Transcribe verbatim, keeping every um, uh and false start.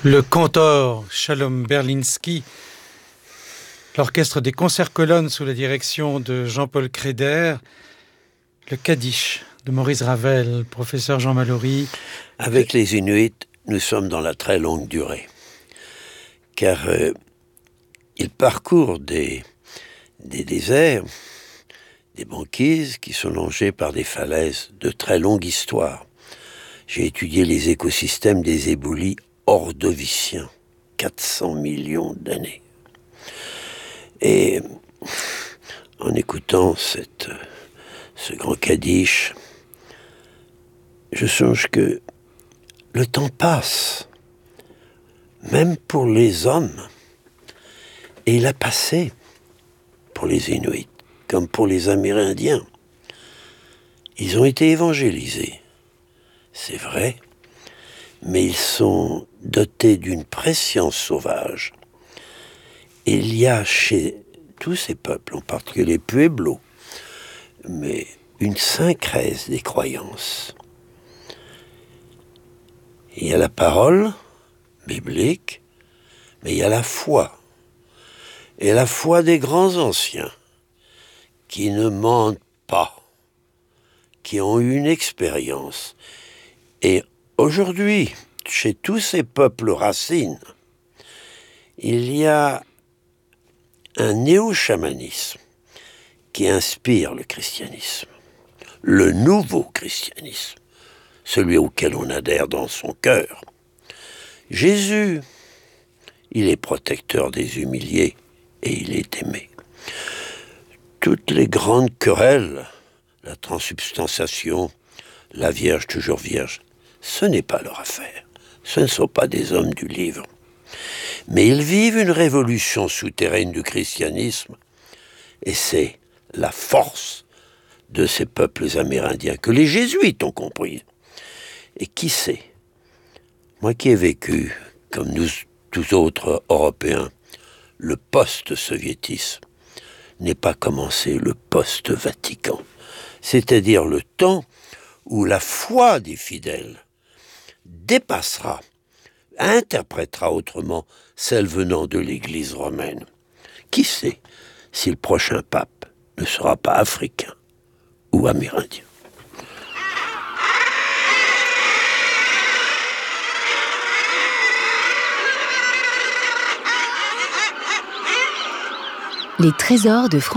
Le cantor Shalom Berlinski, l'orchestre des concerts-colonnes sous la direction de Jean-Paul Créder, le Kaddish de Maurice Ravel, professeur Jean Mallory. Avec les Inuits, nous sommes dans la très longue durée, car euh, ils parcourent des, des déserts, des banquises qui sont longées par des falaises de très longue histoire. J'ai étudié les écosystèmes des éboulis ordoviciens, quatre cents millions d'années. Et en écoutant cette, ce grand Kaddish, je songe que le temps passe, même pour les hommes. Et il a passé pour les Inuits, comme pour les Amérindiens. Ils ont été évangélisés, c'est vrai, mais ils sont dotés d'une prescience sauvage. Et il y a chez tous ces peuples, en particulier les Pueblos, mais une syncrèse des croyances. Il y a la parole biblique, mais il y a la foi. Et la foi des grands anciens, qui ne mentent pas, qui ont eu une expérience. Et aujourd'hui, chez tous ces peuples racines, il y a un néo-chamanisme qui inspire le christianisme, le nouveau christianisme, celui auquel on adhère dans son cœur. Jésus, il est protecteur des humiliés et il est aimé. Toutes les grandes querelles, la transsubstantiation, la Vierge toujours vierge, ce n'est pas leur affaire. Ce ne sont pas des hommes du livre. Mais ils vivent une révolution souterraine du christianisme et c'est la force de ces peuples amérindiens que les jésuites ont compris. Et qui sait, moi qui ai vécu, comme nous tous autres Européens, le post-soviétisme, n'est pas commencé le post-Vatican, c'est-à-dire le temps où la foi des fidèles dépassera, interprétera autrement celle venant de l'Église romaine. Qui sait si le prochain pape ne sera pas africain ou amérindien? Les trésors de France.